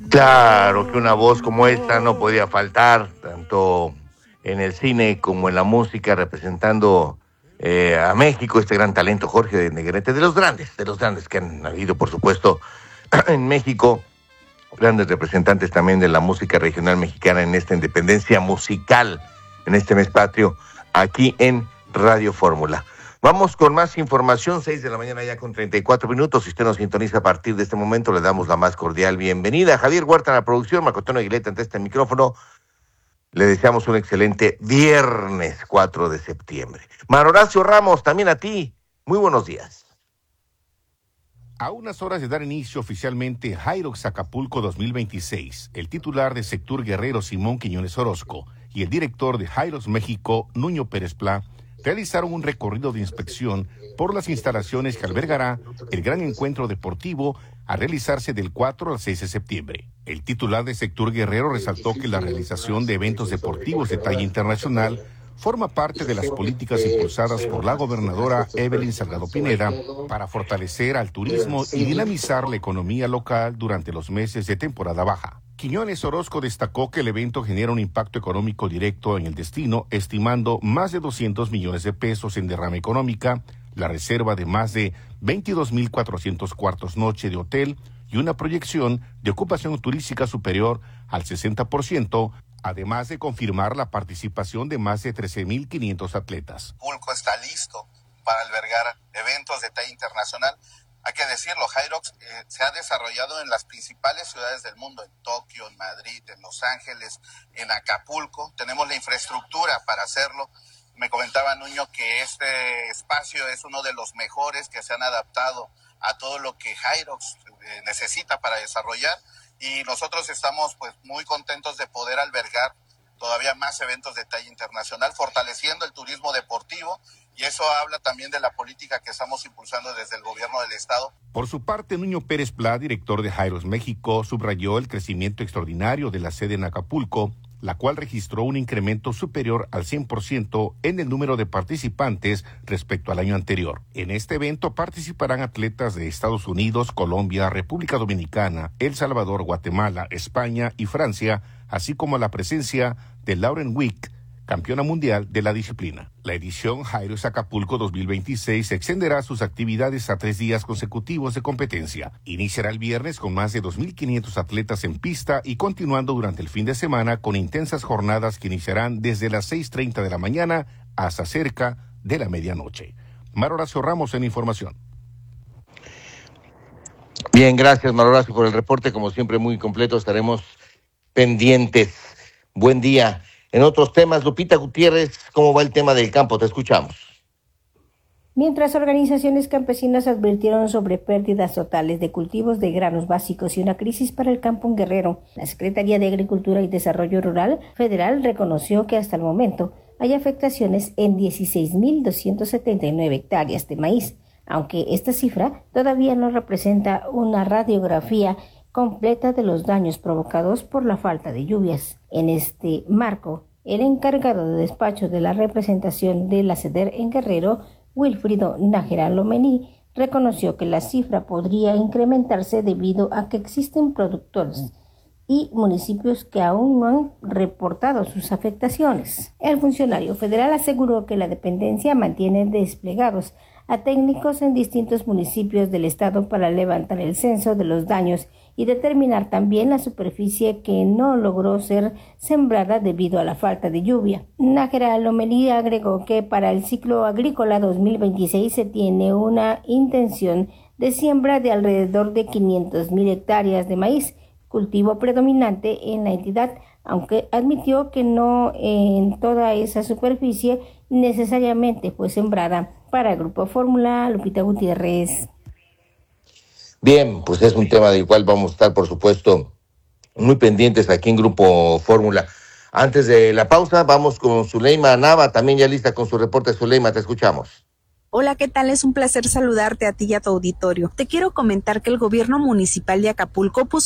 Claro que una voz como esta no podía faltar, tanto en el cine como en la música, representando a México, este gran talento, Jorge de Negrete, de los grandes que han habido, por supuesto, en México, grandes representantes también de la música regional mexicana en esta independencia musical, en este mes patrio, aquí en Radio Fórmula. Vamos con más información, 6 de la mañana ya con 34 minutos. Si usted nos sintoniza a partir de este momento, le damos la más cordial bienvenida. Javier Huerta en la producción, Marco Antonio Aguileta ante este micrófono. Le deseamos un excelente viernes 4 de septiembre. Mar Horacio Ramos, también a ti. Muy buenos días. A unas horas de dar inicio oficialmente Hyrox Acapulco 2026, el titular de Sectur Guerrero, Simón Quiñones Orozco, y el director de Hyrox México, Nuño Pérez Pla, realizaron un recorrido de inspección por las instalaciones que albergará el gran encuentro deportivo a realizarse del 4 al 6 de septiembre. El titular de Sectur Guerrero resaltó que la realización de eventos deportivos de talla internacional forma parte de las políticas impulsadas por la gobernadora Evelyn Salgado Pineda para fortalecer al turismo y dinamizar la economía local durante los meses de temporada baja. Quiñones Orozco destacó que el evento genera un impacto económico directo en el destino, estimando más de 200 millones de pesos en derrama económica, la reserva de más de 22.400 cuartos noche de hotel y una proyección de ocupación turística superior al 60%, además de confirmar la participación de más de 13.500 atletas. Acapulco está listo para albergar eventos de talla internacional. Hay que decirlo, Hyrox se ha desarrollado en las principales ciudades del mundo, en Tokio, en Madrid, en Los Ángeles, en Acapulco. Tenemos la infraestructura para hacerlo. Me comentaba Nuño que este espacio es uno de los mejores que se han adaptado a todo lo que Hyrox necesita para desarrollar. Y nosotros estamos pues muy contentos de poder albergar todavía más eventos de talla internacional, fortaleciendo el turismo deportivo, y eso habla también de la política que estamos impulsando desde el gobierno del estado. Por su parte, Nuño Pérez Pla, director de Hyrox México, subrayó el crecimiento extraordinario de la sede en Acapulco, la cual registró un incremento superior al 100% en el número de participantes respecto al año anterior. En este evento participarán atletas de Estados Unidos, Colombia, República Dominicana, El Salvador, Guatemala, España y Francia, así como la presencia de Lauren Wick, campeona mundial de la disciplina. La edición Hyrox Acapulco 2026 extenderá sus actividades a 3 días consecutivos de competencia. Iniciará el viernes con más de 2.500 atletas en pista y continuando durante el fin de semana con intensas jornadas que iniciarán desde las 6:30 de la mañana hasta cerca de la medianoche. Mar Horacio Ramos en información. Bien, gracias Mar Horacio por el reporte, como siempre muy completo, estaremos pendientes. Buen día. En otros temas, Lupita Gutiérrez, ¿cómo va el tema del campo? Te escuchamos. Mientras organizaciones campesinas advirtieron sobre pérdidas totales de cultivos de granos básicos y una crisis para el campo en Guerrero, la Secretaría de Agricultura y Desarrollo Rural Federal reconoció que hasta el momento hay afectaciones en 16.279 hectáreas de maíz, aunque esta cifra todavía no representa una radiografía completa de los daños provocados por la falta de lluvias. En este marco, el encargado de despacho de la representación de la SEDER en Guerrero, Wilfrido Nájera Lomení, reconoció que la cifra podría incrementarse debido a que existen productores y municipios que aún no han reportado sus afectaciones. El funcionario federal aseguró que la dependencia mantiene desplegados a técnicos en distintos municipios del estado para levantar el censo de los daños y determinar también la superficie que no logró ser sembrada debido a la falta de lluvia. Nájera Lomení agregó que para el ciclo agrícola 2026 se tiene una intención de siembra de alrededor de 500.000 hectáreas de maíz, cultivo predominante en la entidad, aunque admitió que no en toda esa superficie necesariamente fue sembrada. Para el Grupo Fórmula, Lupita Gutiérrez. Bien, pues es un tema del cual vamos a estar, por supuesto, muy pendientes aquí en Grupo Fórmula. Antes de la pausa, vamos con Zuleima Nava, también ya lista con su reporte. Zuleima, te escuchamos. Hola, ¿qué tal? Es un placer saludarte a ti y a tu auditorio. Te quiero comentar que el gobierno municipal de Acapulco puso